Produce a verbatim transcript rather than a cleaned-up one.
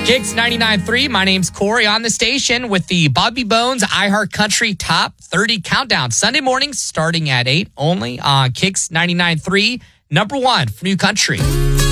Kicks ninety-nine point three. My name's Corey on the station with the Bobby Bones iHeart Country Top thirty Countdown. Sunday mornings starting at eight only on Kicks ninety-nine point three. Number one for new country.